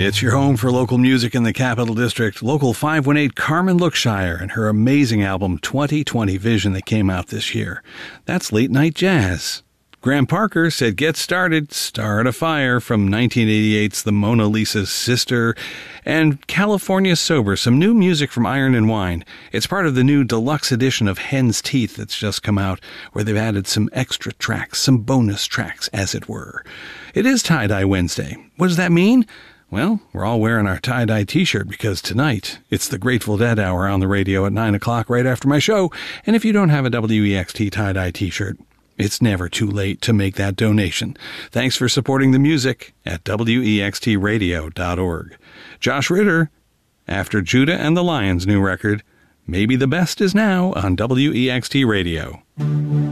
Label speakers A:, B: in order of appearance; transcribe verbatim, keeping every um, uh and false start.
A: It's your home for local music in the Capital District. Local five one eight Carmen Lookshire and her amazing album twenty twenty Vision that came out this year. That's late night jazz. Graham Parker said Get Started, Start a Fire from nineteen eighty-eight's The Mona Lisa's Sister, and California Sober, some new music from Iron and Wine. It's part of the new deluxe edition of Hen's Teeth that's just come out, where they've added some extra tracks, some bonus tracks, as it were. It is Tie-Dye Wednesday. What does that mean? Well, we're all wearing our tie-dye t-shirt because tonight it's the Grateful Dead Hour on the radio at nine o'clock right after my show, and if you don't have a W E X T tie-dye t-shirt, it's never too late to make that donation. Thanks for supporting the music at W E X T radio dot org. Josh Ritter, after Judah and the Lions' new record, Maybe the Best is Now on W E X T Radio.